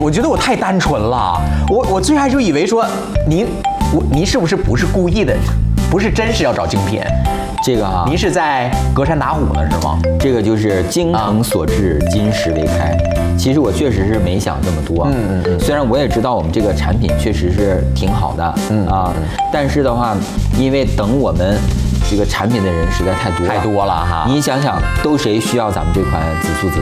我觉得我太单纯了，我最开始以为说您是不是故意的，不是真是要找精品？ 这个啊， 您是在隔山打虎呢是吗？ 这个就是精诚所至，金石为开。其实我确实是没想这么多，虽然我也知道我们这个产品确实是挺好的，但是的话，因为等我们这个产品的人实在太多了哈。你想想，都谁需要咱们这款紫苏紫